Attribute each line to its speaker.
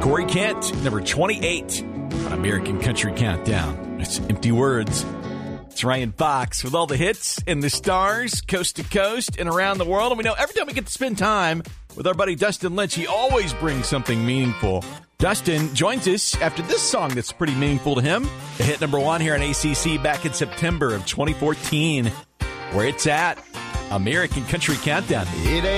Speaker 1: Corey Kent, number 28 on American Country Countdown. It's Empty Words. It's Ryan Fox with all the hits and the stars, coast to coast and around the world. And we know every time we get to spend time with our buddy Dustin Lynch, he always brings something meaningful. Dustin joins us after this song that's pretty meaningful to him. The hit number 1 here on ACC back in September of 2014. Where it's at, American Country Countdown.
Speaker 2: It